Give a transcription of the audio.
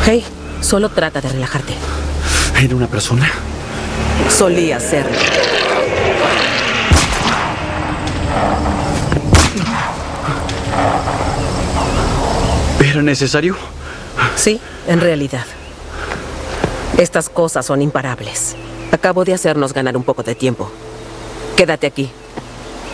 Hey, solo trata de relajarte. ¿Era una persona? Solía ser. ¿Era necesario? Sí, en realidad. Estas cosas son imparables. Acabo de hacernos ganar un poco de tiempo. Quédate aquí.